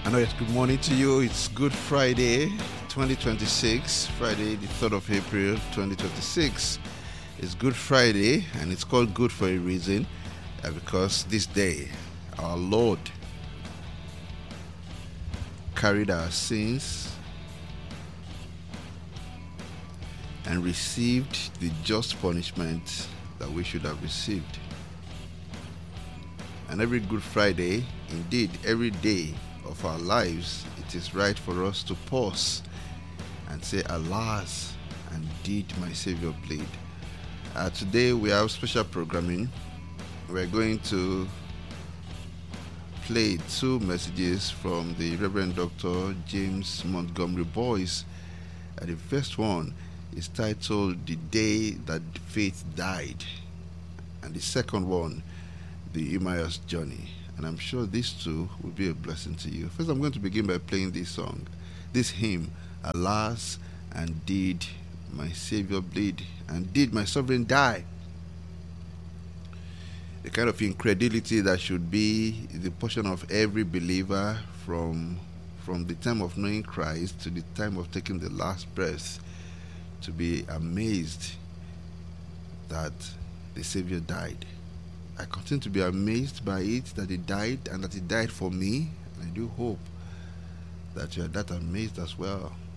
Yes, good morning to you. It's Good Friday 2026, Friday the 3rd of April 2026. It's Good Friday and it's called good for a reason because this day our Lord carried our sins and received the just punishment that we should have received. And every Good Friday, indeed every day of our lives, it is right for us to pause and say, alas, and did my Savior bleed? Today we have special programming. We're going to play two messages from the Reverend Dr. James Montgomery Boyce. The first one is titled The Day That Faith Died, and the second one, The Emmaus Journey. And I'm sure these two will be a blessing to you. First, I'm going to begin by playing this song, this hymn, Alas, and did my Savior bleed, and did my sovereign die? The kind of incredulity that should be the portion of every believer from the time of knowing Christ to the time of taking the last breath, to be amazed that the Savior died. I continue to be amazed by it, that He died and that He died for me. And I do hope that you are that amazed as well.